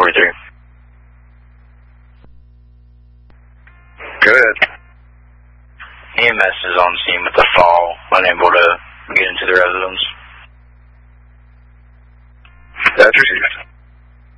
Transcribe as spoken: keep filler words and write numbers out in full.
forty-three. Good. E M S is on scene with the fall, unable to get into the residence.